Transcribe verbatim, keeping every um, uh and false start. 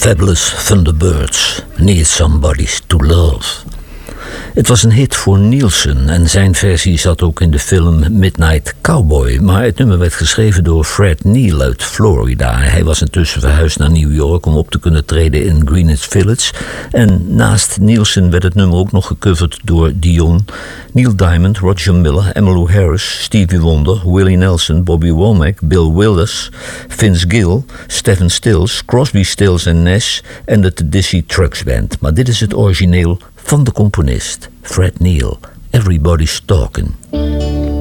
Fabulous Thunderbirds, Need Somebody to Love. Het was een hit voor Nielsen en zijn versie zat ook in de film Midnight Cowboy. Maar het nummer werd geschreven door Fred Neil uit Florida. Hij was intussen verhuisd naar New York om op te kunnen treden in Greenwich Village. En naast Nielsen werd het nummer ook nog gecoverd door Dion, Neil Diamond, Roger Miller, Emmylou Harris, Stevie Wonder, Willie Nelson, Bobby Womack, Bill Withers, Vince Gill, Stephen Stills, Crosby, Stills en Nash en de Tedeschi Trucks Band. Maar dit is het origineel van de componist Fred Neil. Everybody's Talking.